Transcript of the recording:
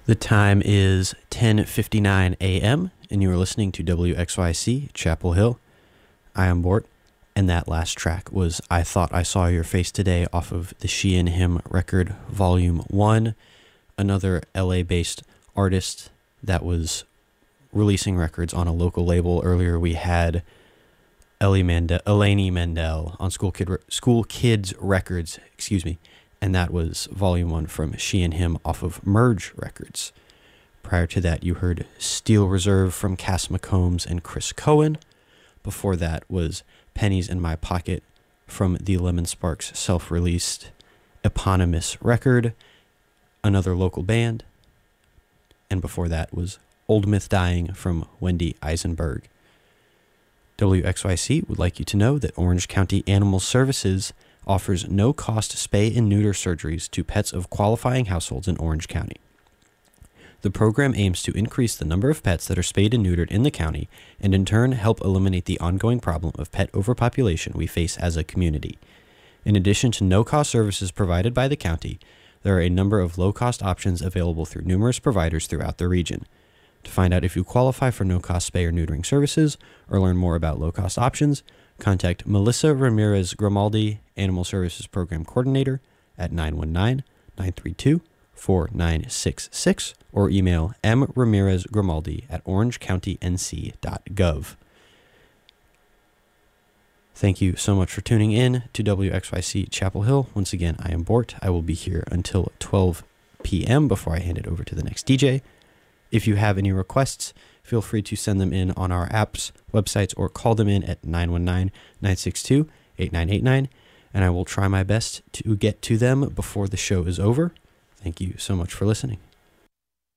The time is 10:59 a.m., and you are listening to WXYC Chapel Hill. I am Bort, and that last track was I Thought I Saw Your Face Today off of the She and Him record, Volume 1, another LA-based artist that was releasing records on a local label. Earlier we had Eleni Mandel on School Kids Records, and that was Volume 1 from She and Him off of Merge Records. Prior to that, you heard Steel Reserve from Cass McCombs and Chris Cohen. Before that was Pennies in My Pocket from the Lemon Sparks self-released eponymous record, another local band. And before that was Old Myth Dying from Wendy Eisenberg. WXYC would like you to know that Orange County Animal Services offers no-cost spay and neuter surgeries to pets of qualifying households in Orange County. The program aims to increase the number of pets that are spayed and neutered in the county and in turn help eliminate the ongoing problem of pet overpopulation we face as a community. In addition to no-cost services provided by the county, there are a number of low-cost options available through numerous providers throughout the region. To find out if you qualify for no-cost spay or neutering services or learn more about low-cost options, contact Melissa Ramirez Grimaldi, Animal Services Program Coordinator, at 919-932-4966 or email mramirezgrimaldi at orangecountync.gov. Thank you so much for tuning in to WXYC Chapel Hill. Once again, I am Bort. I will be here until 12 p.m. before I hand it over to the next DJ. If you have any requests, feel free to send them in on our apps, websites, or call them in at 919-962-8989, and I will try my best to get to them before the show is over. Thank you so much for listening.